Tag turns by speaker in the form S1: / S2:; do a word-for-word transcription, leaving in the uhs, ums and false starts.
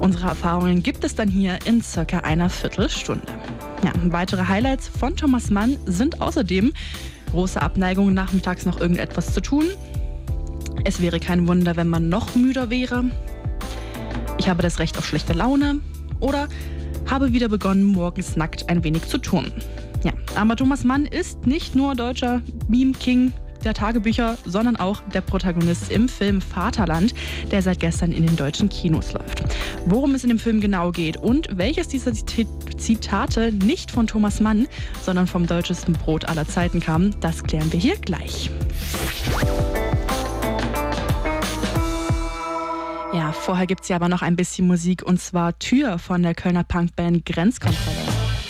S1: Unsere Erfahrungen gibt es dann hier in circa einer Viertelstunde. Ja, weitere Highlights von Thomas Mann sind außerdem große Abneigung, nachmittags noch irgendetwas zu tun. Es wäre kein Wunder, wenn man noch müder wäre. Ich habe das Recht auf schlechte Laune. Oder habe wieder begonnen, morgens nackt ein wenig zu turnen. Ja, aber Thomas Mann ist nicht nur deutscher Meme-King der Tagebücher, sondern auch der Protagonist im Film Vaterland, der seit gestern in den deutschen Kinos läuft. Worum es in dem Film genau geht und welches dieser Zitate nicht von Thomas Mann, sondern vom deutschesten Brot aller Zeiten kam, das klären wir hier gleich. Ja, vorher gibt es ja aber noch ein bisschen Musik, und zwar Tür von der Kölner Punkband Grenzkontrolle.